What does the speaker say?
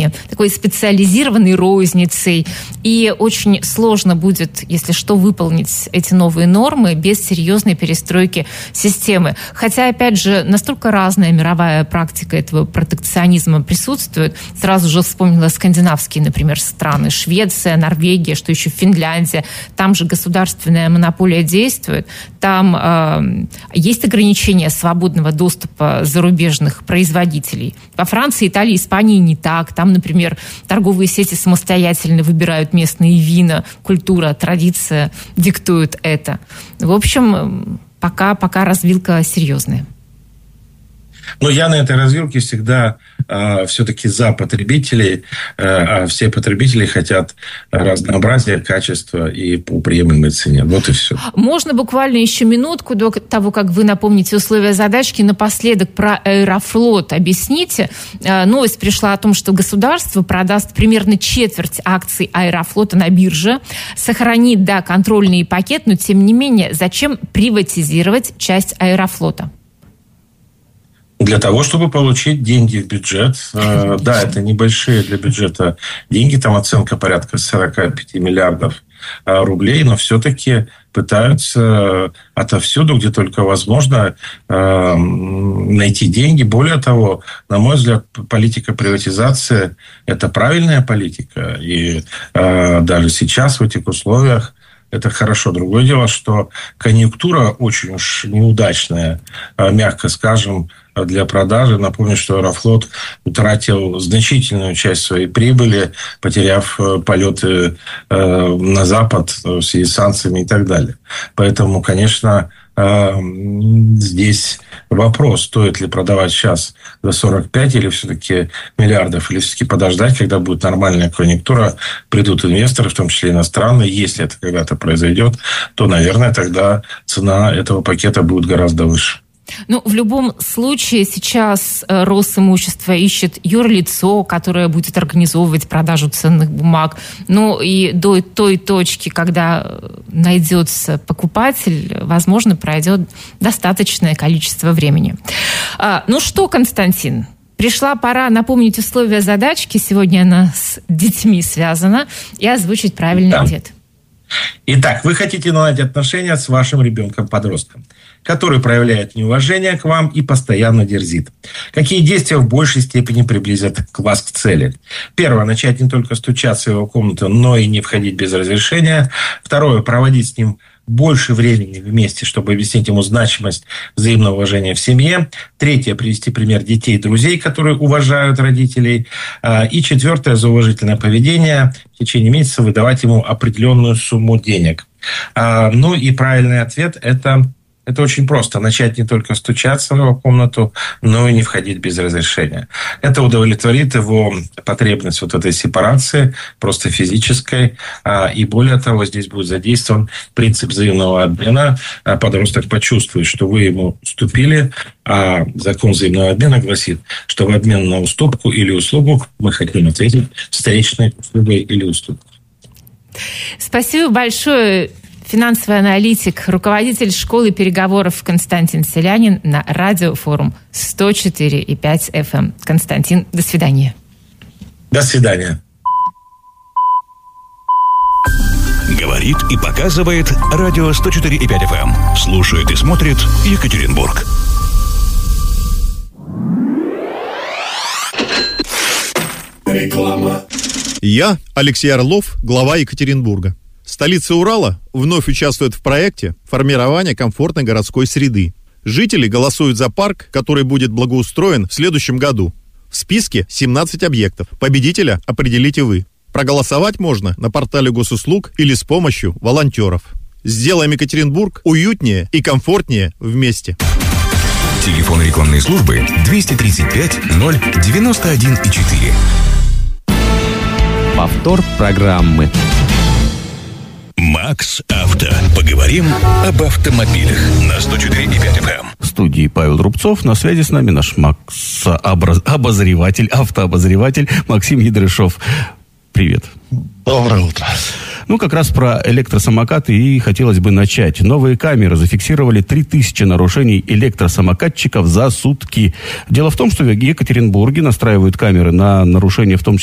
магазинами, такой специализированной розницей. И очень сложно будет, если что, выполнить эти новые нормы без серьезной перестройки системы. Хотя, опять же, настолько разная мировая практика этого протекционизма присутствует. Сразу же вспомнила скандинавские, например, страны. Швеция, Норвегия, что еще Финляндия. Там же государственная монополия действует. Там есть ограничения свободного доступа зарубежных производителей. Во Франции, Италии, Испании не так. Там, например, торговые сети самостоятельно выбирают местные вина. Культура, традиция диктуют это. В общем, пока развилка серьезная. Но я на этой развилке всегда все-таки за потребителей, а все потребители хотят разнообразия, качества и по приемлемой цене. Вот и все. Можно буквально еще минутку до того, как вы напомните условия задачки, напоследок про Аэрофлот объясните. Новость пришла о том, что государство продаст примерно четверть акций Аэрофлота на бирже, сохранит, да, контрольный пакет, но тем не менее, зачем приватизировать часть Аэрофлота? Для того, чтобы получить деньги в бюджет. Да, это небольшие для бюджета деньги. Там оценка порядка 45 миллиардов рублей. Но все-таки пытаются отовсюду, где только возможно, найти деньги. Более того, на мой взгляд, политика приватизации – это правильная политика. И даже сейчас в этих условиях это хорошо. Другое дело, что конъюнктура очень уж неудачная, мягко скажем, для продажи. Напомню, что Аэрофлот утратил значительную часть своей прибыли, потеряв полеты на Запад в связи с санкциями и так далее. Поэтому, конечно, здесь вопрос, стоит ли продавать сейчас за 45 или все-таки миллиардов, или все-таки подождать, когда будет нормальная конъюнктура, придут инвесторы, в том числе иностранные. Если это когда-то произойдет, то, наверное, тогда цена этого пакета будет гораздо выше. Ну, в любом случае, сейчас Росимущество ищет юрлицо, которое будет организовывать продажу ценных бумаг. Ну, и до той точки, когда найдется покупатель, возможно, пройдет достаточное количество времени. Ну что, Константин, пришла пора напомнить условия задачки. Сегодня она с детьми связана. И озвучить правильный ответ. Итак, вы хотите наладить отношения с вашим ребенком-подростком, который проявляет неуважение к вам и постоянно дерзит. Какие действия в большей степени приблизят вас к цели? Первое. Начать не только стучаться в его комнату, но и не входить без разрешения. Второе. Проводить с ним больше времени вместе, чтобы объяснить ему значимость взаимного уважения в семье. Третье. Привести пример детей и друзей, которые уважают родителей. И четвертое. За уважительное поведение в течение месяца выдавать ему определенную сумму денег. Ну и правильный ответ – это очень просто. Начать не только стучаться в его комнату, но и не входить без разрешения. Это удовлетворит его потребность вот этой сепарации, просто физической. И более того, здесь будет задействован принцип взаимного обмена. Подросток почувствует, что вы ему уступили, а закон взаимного обмена гласит, что в обмен на уступку или услугу мы хотим ответить встречной услугой или уступкой. Спасибо большое. Финансовый аналитик, руководитель школы переговоров Константин Селянин на радиофорум 104,5 FM. Константин, до свидания. До свидания. Говорит и показывает радио 104,5 FM. Слушает и смотрит Екатеринбург. Реклама. Я, Алексей Орлов, глава Екатеринбурга. Столица Урала вновь участвует в проекте формирования комфортной городской среды. Жители голосуют за парк, который будет благоустроен в следующем году. В списке 17 объектов. Победителя определите вы. Проголосовать можно на портале госуслуг или с помощью волонтеров. Сделаем Екатеринбург уютнее и комфортнее вместе. Телефон рекламной службы 235 091 4. Повтор программы. Макс Авто. Поговорим об автомобилях на 104,5 FM. В студии Павел Рубцов. На связи с нами наш обозреватель, автообозреватель Максим Ядрышов. Привет. Доброе утро. Ну, как раз про электросамокаты и хотелось бы начать. Новые камеры зафиксировали 3000 нарушений электросамокатчиков за сутки. Дело в том, что в Екатеринбурге настраивают камеры на нарушения, в том числе